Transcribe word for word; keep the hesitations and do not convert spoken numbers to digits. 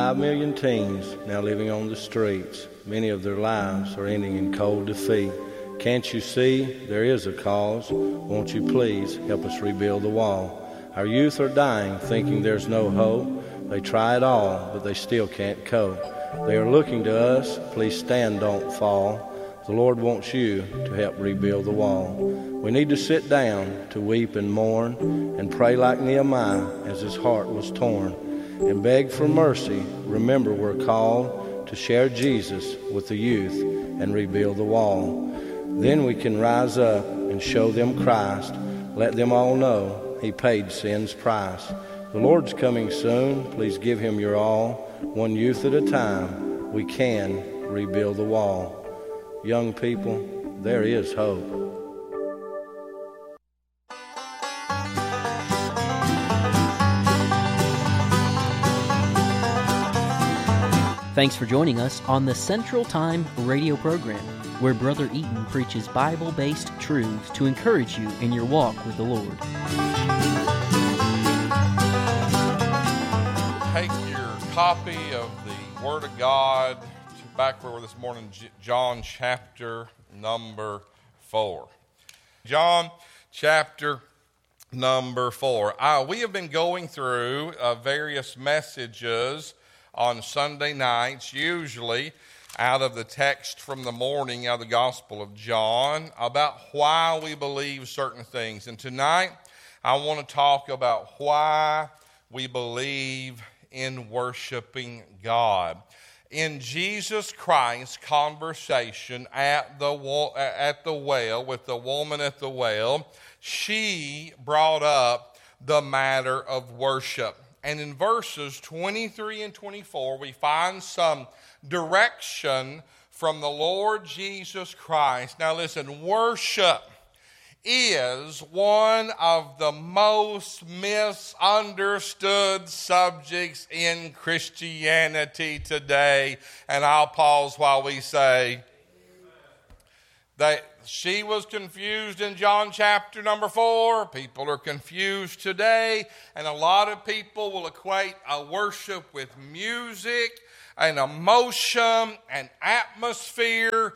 Five million teens now living on the streets. Many of their lives are ending in cold defeat. Can't you see there is a cause? Won't you please help us rebuild the wall? Our youth are dying, thinking there's no hope. They try it all, but they still can't cope. They are looking to us. Please stand, don't fall. The Lord wants you to help rebuild the wall. We need to sit down to weep and mourn and pray like Nehemiah as his heart was torn, and beg for mercy. Remember, we're called to share Jesus with the youth and rebuild the wall. Then we can rise up and show them Christ. Let them all know he paid sin's price. The Lord's coming soon. Please give him your all. One youth at a time, we can rebuild the wall. Young people, there is hope. Thanks for joining us on the Central Time radio program, where Brother Eaton preaches Bible-based truths to encourage you in your walk with the Lord. Take your copy of the Word of God back where we're this morning, John chapter number four. John chapter number four. Uh, we have been going through uh, various messages on Sunday nights, usually out of the text from the morning out of the Gospel of John, about why we believe certain things. And tonight, I want to talk about why we believe in worshiping God. In Jesus Christ's conversation at the at the well with the woman at the well, she brought up the matter of worship. And in verses twenty-three and twenty-four, we find some direction from the Lord Jesus Christ. Now listen, worship is one of the most misunderstood subjects in Christianity today. And I'll pause while we say that she was confused in John chapter number four. People are confused today. And a lot of people will equate a worship with music and emotion and atmosphere.